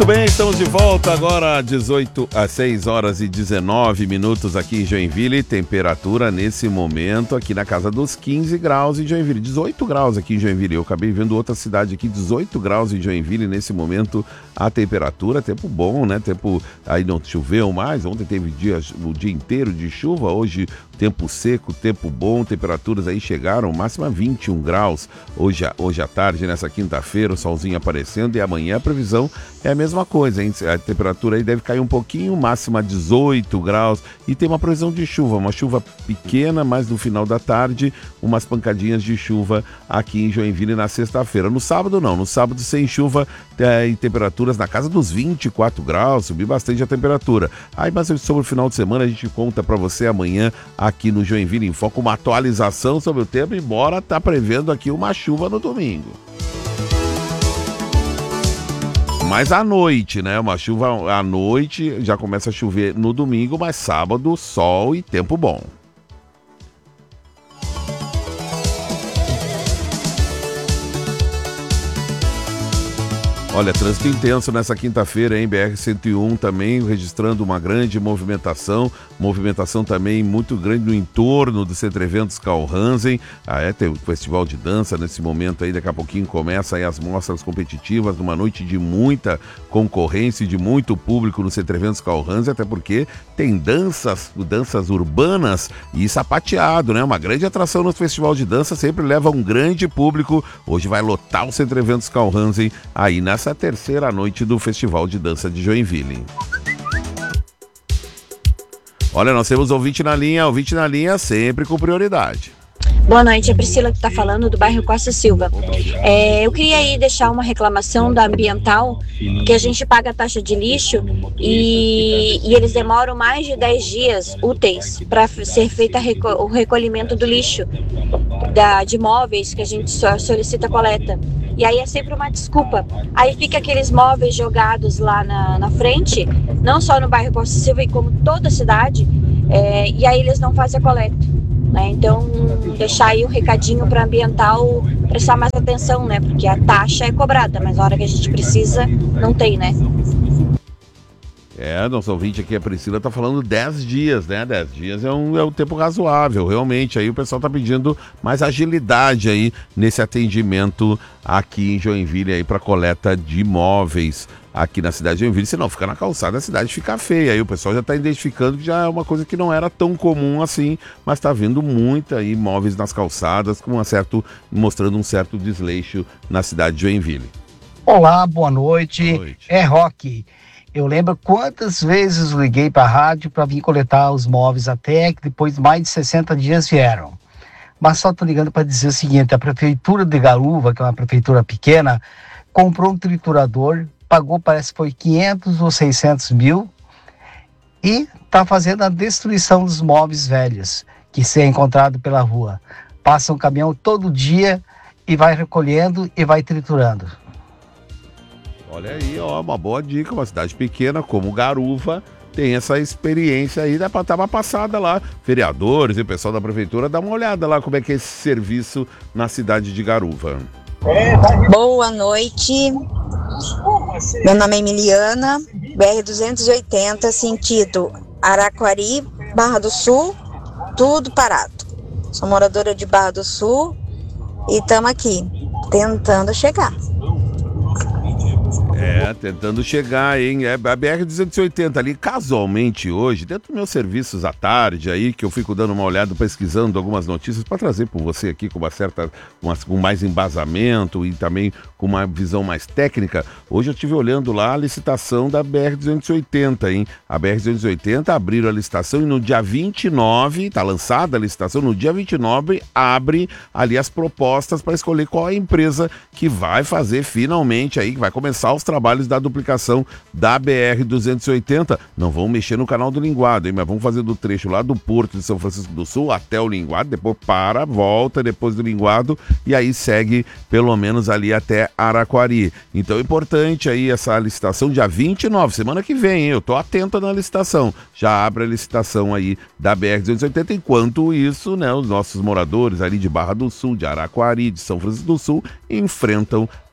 Muito bem, estamos de volta agora às 6 horas e 19 minutos aqui em Joinville. Temperatura nesse momento aqui na casa dos 15 graus em Joinville. 18 graus aqui em Joinville. Eu acabei vendo outra cidade aqui, 18 graus em Joinville nesse momento. A temperatura, tempo bom, né? Tempo aí não choveu mais. Ontem teve o dia inteiro de chuva. Hoje tempo seco, tempo bom. Temperaturas aí chegaram máxima 21 graus. Hoje à tarde, nessa quinta-feira, o solzinho aparecendo. E amanhã a previsão é a mesma coisa, hein? A temperatura aí deve cair um pouquinho, máxima 18 graus, e tem uma previsão de chuva, uma chuva pequena, mas no final da tarde, umas pancadinhas de chuva aqui em Joinville na sexta-feira. No sábado não, no sábado sem chuva, tem temperaturas na casa dos 24 graus, subir bastante a temperatura. Aí, mas sobre o final de semana, a gente conta para você amanhã aqui no Joinville em Foco, uma atualização sobre o tempo, embora tá prevendo aqui uma chuva no domingo. Mas à noite, né? Uma chuva à noite, já começa a chover no domingo, mas sábado, sol e tempo bom. Olha, trânsito intenso nessa quinta-feira, hein? BR-101 também registrando uma grande movimentação também muito grande no entorno do Centro Eventos Carl Hansen. Tem o festival de dança nesse momento aí, daqui a pouquinho começa aí as mostras competitivas, numa noite de muita concorrência e de muito público no Centro Eventos Carl Hansen, até porque tem danças urbanas e sapateado, né? Uma grande atração no festival de dança, sempre leva um grande público. Hoje vai lotar o Centro Eventos Carl Hansen aí nessa terceira noite do Festival de Dança de Joinville. Olha, nós temos ouvinte na linha sempre com prioridade. Boa noite, é a Priscila que está falando do bairro Costa Silva. Eu queria aí deixar uma reclamação da Ambiental, que a gente paga a taxa de lixo e eles demoram mais de 10 dias úteis para ser feito o recolhimento do lixo de móveis que a gente solicita coleta. E aí é sempre uma desculpa. Aí fica aqueles móveis jogados lá na frente, não só no bairro Costa Silva, como toda a cidade, e aí eles não fazem a coleta. Né? Então, deixar aí um recadinho para a Ambiental prestar mais atenção, né? Porque a taxa é cobrada, mas na hora que a gente precisa, não tem, né? Nosso ouvinte aqui, a Priscila, tá falando 10 dias, né? 10 dias é um tempo razoável, realmente. Aí o pessoal tá pedindo mais agilidade aí nesse atendimento aqui em Joinville aí para coleta de imóveis aqui na cidade de Joinville. Senão fica na calçada, a cidade fica feia. Aí o pessoal já tá identificando que já é uma coisa que não era tão comum assim, mas tá vendo muito aí imóveis nas calçadas mostrando um certo desleixo na cidade de Joinville. Olá, boa noite. É Roque. Eu lembro quantas vezes liguei para a rádio para vir coletar os móveis, até que depois de mais de 60 dias vieram. Mas só estou ligando para dizer o seguinte: a prefeitura de Garuva, que é uma prefeitura pequena, comprou um triturador, pagou, parece que foi 500 ou 600 mil, e está fazendo a destruição dos móveis velhos, que se é encontrado pela rua. Passa um caminhão todo dia e vai recolhendo e vai triturando. Olha aí, uma boa dica, uma cidade pequena como Garuva tem essa experiência aí, dá pra dar uma passada lá, vereadores e o pessoal da prefeitura, dá uma olhada lá como é que é esse serviço na cidade de Garuva. Boa noite, meu nome é Emiliana, BR-280, sentido Araquari, Barra do Sul, tudo parado. Sou moradora de Barra do Sul e estamos aqui, tentando chegar. Tentando chegar, hein? A BR-280 ali, casualmente hoje, dentro dos meus serviços à tarde aí, que eu fico dando uma olhada, pesquisando algumas notícias para trazer para você aqui com com mais embasamento e também com uma visão mais técnica. Hoje eu estive olhando lá a licitação da BR-280, hein? A BR-280 abriram a licitação e no dia 29, tá lançada a licitação, no dia 29 abre ali as propostas para escolher qual é a empresa que vai fazer finalmente aí, que vai começar os trabalhos da duplicação da BR-280. Não vão mexer no canal do Linguado, hein? Mas vão fazer do trecho lá do Porto de São Francisco do Sul até o Linguado, depois volta depois do Linguado e aí segue pelo menos ali até Araquari. Então é importante aí essa licitação dia 29, semana que vem, hein? Eu tô atento na licitação. Já abre a licitação aí da BR-280. Enquanto isso, né, os nossos moradores ali de Barra do Sul, de Araquari, de São Francisco do Sul, enfrentam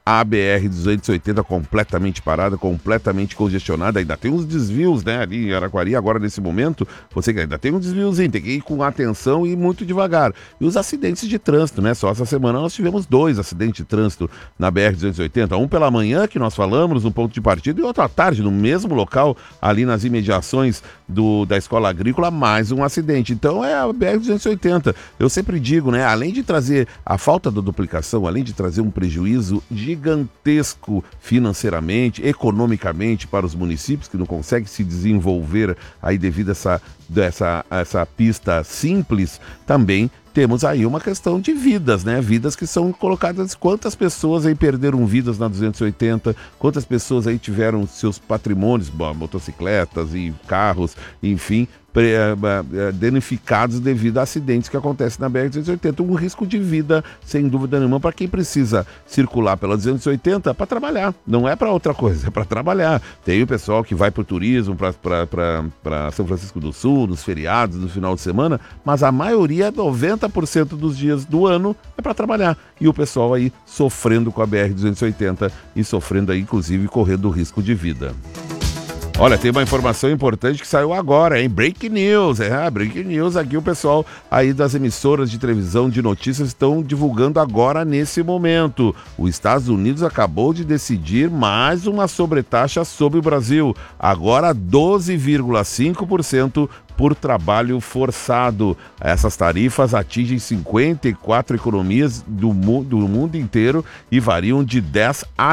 a BR-280 completamente parada, completamente congestionada, ainda tem uns desvios, né, ali em Araquari, agora nesse momento, você que ainda tem um desviozinho, tem que ir com atenção e muito devagar. E os acidentes de trânsito, né, só essa semana nós tivemos 2 acidentes de trânsito na BR-280, um pela manhã, que nós falamos, no ponto de partida, e outro à tarde, no mesmo local, ali nas imediações da Escola Agrícola, mais um acidente. Então é a BR-280. Eu sempre digo, né, além de trazer a falta da duplicação, além de trazer um prejuízo gigantesco financeiramente, economicamente para os municípios que não conseguem se desenvolver aí devido a essa pista simples, também temos aí uma questão de vidas, né? Vidas que são colocadas, quantas pessoas aí perderam vidas na 280, quantas pessoas aí tiveram seus patrimônios, motocicletas e carros, enfim, danificados devido a acidentes que acontecem na BR-280. Um risco de vida, sem dúvida nenhuma, para quem precisa circular pela 280 para trabalhar. Não é para outra coisa, é para trabalhar. Tem o pessoal que vai para o turismo, para São Francisco do Sul, nos feriados, no final de semana, mas a maioria, 90% dos dias do ano, é para trabalhar. E o pessoal aí sofrendo com a BR-280 e sofrendo aí, inclusive, correndo risco de vida. Olha, tem uma informação importante que saiu agora, hein? Breaking News, Breaking News. Aqui o pessoal aí das emissoras de televisão de notícias estão divulgando agora nesse momento. Os Estados Unidos acabou de decidir mais uma sobretaxa sobre o Brasil. Agora 12,5% por trabalho forçado. Essas tarifas atingem 54 economias do mundo inteiro e variam de 10% a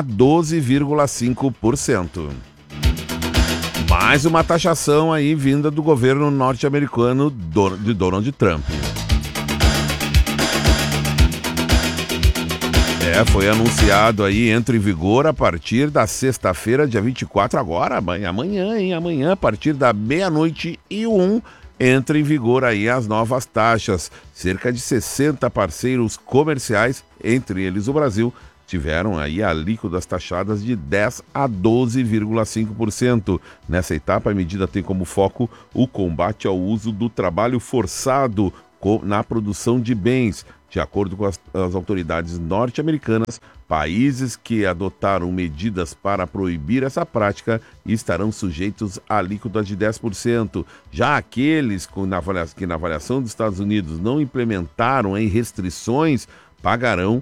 12,5%. Mais uma taxação aí vinda do governo norte-americano de Donald Trump. Foi anunciado aí, entra em vigor a partir da sexta-feira, dia 24, agora, amanhã, a partir da 12:01, entra em vigor aí as novas taxas. Cerca de 60 parceiros comerciais, entre eles o Brasil, tiveram aí alíquotas taxadas de 10% a 12,5%. Nessa etapa, a medida tem como foco o combate ao uso do trabalho forçado na produção de bens. De acordo com as autoridades norte-americanas, países que adotaram medidas para proibir essa prática estarão sujeitos a alíquotas de 10%. Já aqueles que, na avaliação dos Estados Unidos, não implementaram restrições, pagarão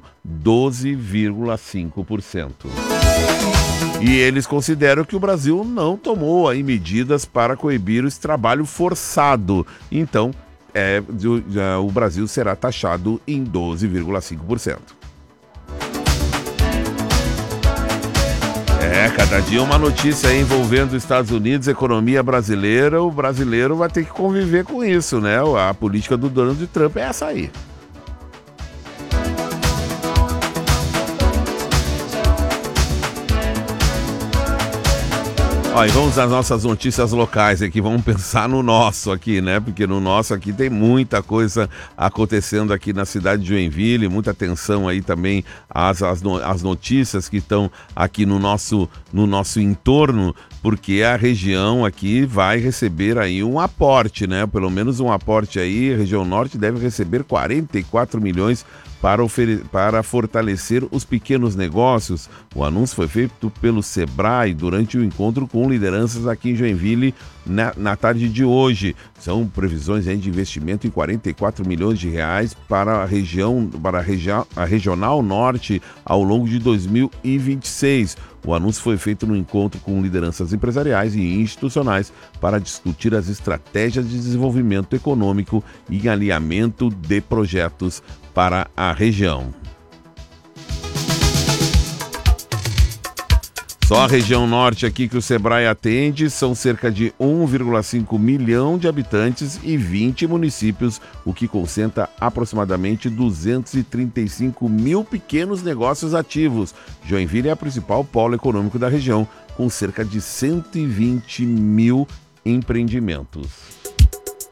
12,5%. E eles consideram que o Brasil não tomou aí medidas para coibir esse trabalho forçado. Então, o Brasil será taxado em 12,5%. Cada dia uma notícia envolvendo os Estados Unidos, economia brasileira. O brasileiro vai ter que conviver com isso, né? A política do Donald Trump é essa aí. E vamos às nossas notícias locais aqui, vamos pensar no nosso aqui, né? Porque no nosso aqui tem muita coisa acontecendo aqui na cidade de Joinville, muita atenção aí também às notícias que estão aqui no nosso entorno, porque a região aqui vai receber aí um aporte, né? Pelo menos um aporte aí, a região norte deve receber 44 milhões para fortalecer os pequenos negócios. O anúncio foi feito pelo Sebrae durante o encontro com lideranças aqui em Joinville na tarde de hoje. São previsões de investimento em 44 milhões de reais para a Regional Norte ao longo de 2026. O anúncio foi feito no encontro com lideranças empresariais e institucionais para discutir as estratégias de desenvolvimento econômico e alinhamento de projetos para a região. Só a região norte aqui que o Sebrae atende são cerca de 1,5 milhão de habitantes e 20 municípios, o que concentra aproximadamente 235 mil pequenos negócios ativos. Joinville é a principal polo econômico da região, com cerca de 120 mil empreendimentos.